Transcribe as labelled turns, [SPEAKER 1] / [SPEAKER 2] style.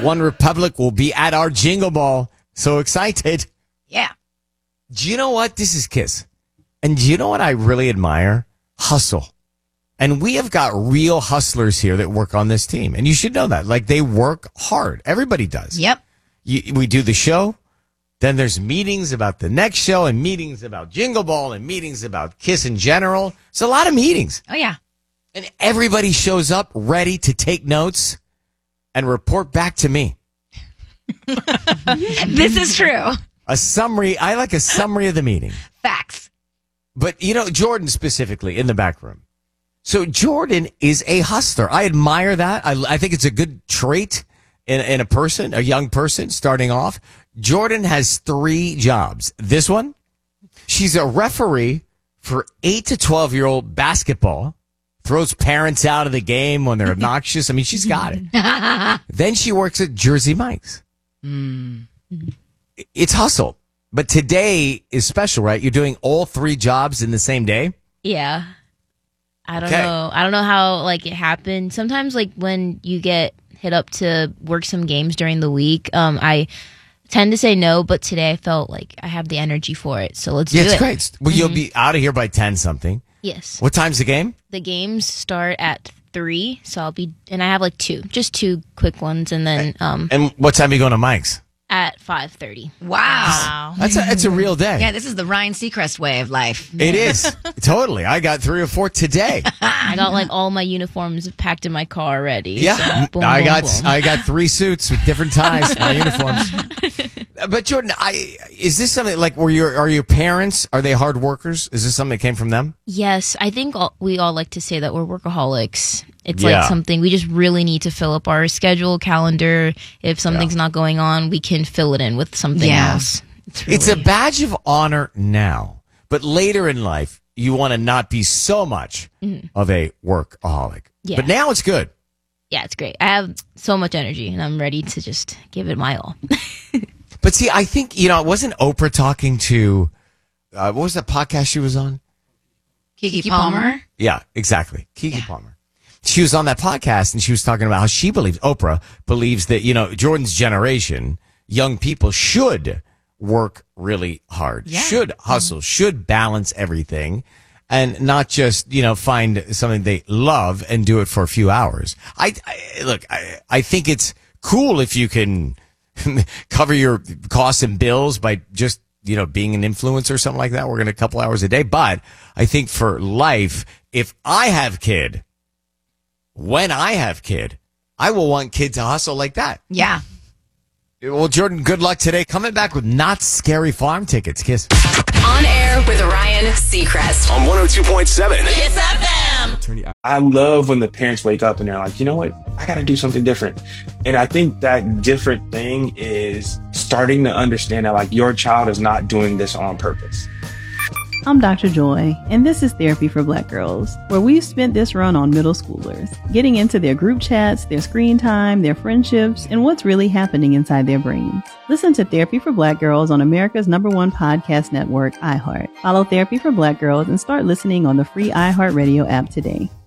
[SPEAKER 1] One Republic will be at our Jingle Ball. So excited.
[SPEAKER 2] Yeah.
[SPEAKER 1] Do you know what? This is Kiss. And do you know what I really admire? Hustle. And we have got real hustlers here that work on this team. And you should know that. Like, they work hard. Everybody does.
[SPEAKER 2] Yep.
[SPEAKER 1] We do the show. Then there's meetings about the next show and meetings about Jingle Ball and meetings about Kiss in general. It's a lot of meetings.
[SPEAKER 2] Oh, yeah.
[SPEAKER 1] And everybody shows up ready to take notes and report back to me.
[SPEAKER 2] This is true.
[SPEAKER 1] A summary. I like a summary of the meeting.
[SPEAKER 2] Facts.
[SPEAKER 1] But, Jordan specifically in the back room. So Jordan is a hustler. I admire that. I think it's a good trait in a person, a young person starting off. Jordan has 3 jobs. This one, she's a referee for 8 to 12-year-old basketball. Throws parents out of the game when they're obnoxious. I mean, she's got it. Then she works at Jersey Mike's. It's hustle. But today is special, right? You're doing all 3 jobs in the same day?
[SPEAKER 3] Yeah. I don't know. I don't know how it happened. Sometimes when you get hit up to work some games during the week, I tend to say no, but today I felt like I have the energy for it. So let's do it.
[SPEAKER 1] Yeah, it's great. Well, you'll be out of here by 10 something.
[SPEAKER 3] Yes.
[SPEAKER 1] What time's the game?
[SPEAKER 3] The games start at 3, so and I have 2 quick ones, and then
[SPEAKER 1] And what time are you going to Mike's?
[SPEAKER 3] at 5:30.
[SPEAKER 2] Wow.
[SPEAKER 1] That's a real day.
[SPEAKER 2] Yeah, this is the Ryan Seacrest way of life.
[SPEAKER 1] It is. Totally. I got 3 or 4 today.
[SPEAKER 3] I got all my uniforms packed in my car already.
[SPEAKER 1] Yeah.
[SPEAKER 3] So boom,
[SPEAKER 1] I
[SPEAKER 3] boom.
[SPEAKER 1] got 3 suits with different ties, my uniforms. But Jordan, is this something are your parents, are they hard workers? Is this something that came from them?
[SPEAKER 3] Yes, I think we all like to say that we're workaholics. It's
[SPEAKER 1] Yeah.
[SPEAKER 3] something we just really need to fill up our schedule, calendar. If something's not going on, we can fill it in with something else.
[SPEAKER 1] It's a badge of honor now, but later in life, you want to not be so much of a workaholic.
[SPEAKER 3] Yeah.
[SPEAKER 1] But now it's good.
[SPEAKER 3] Yeah, it's great. I have so much energy, and I'm ready to just give it my all.
[SPEAKER 1] But see, I think, wasn't Oprah talking to, what was that podcast she was on?
[SPEAKER 2] Keke Palmer?
[SPEAKER 1] Yeah, exactly. Keke Palmer. She was on that podcast and she was talking about how Oprah believes that, Jordan's generation, young people should work really hard, should hustle, should balance everything and not just, find something they love and do it for a few hours. I think it's cool if you can cover your costs and bills by just, being an influencer or something like that, working a couple hours a day. But I think for life, if I have kid, when I have kid, I will want kid to hustle like that.
[SPEAKER 2] Yeah.
[SPEAKER 1] Well, Jordan, good luck today. Coming back with Not Scary Farm tickets. Kiss.
[SPEAKER 4] On air with Ryan Seacrest.
[SPEAKER 5] On 102.7.
[SPEAKER 4] Kiss FM.
[SPEAKER 6] I love when the parents wake up and they're like, you know what? I got to do something different. And I think that different thing is starting to understand that your child is not doing this on purpose.
[SPEAKER 7] I'm Dr. Joy, and this is Therapy for Black Girls, where we've spent this run on middle schoolers, getting into their group chats, their screen time, their friendships, and what's really happening inside their brains. Listen to Therapy for Black Girls on America's #1 podcast network, iHeart. Follow Therapy for Black Girls and start listening on the free iHeartRadio app today.